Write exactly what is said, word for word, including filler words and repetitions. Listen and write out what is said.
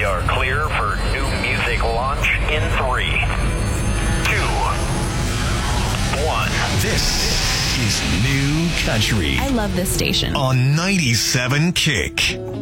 We are clear for new music launch in three, two, one. This is New Country I love this station. on ninety-seven Kick.